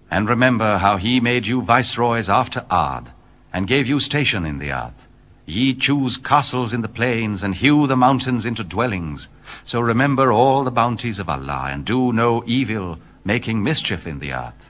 And remember how he made you viceroys after Ard, and gave you station in the earth. Ye choose castles in the plains, and hew the mountains into dwellings. So remember all the bounties of Allah, and do no evil, making mischief in the earth.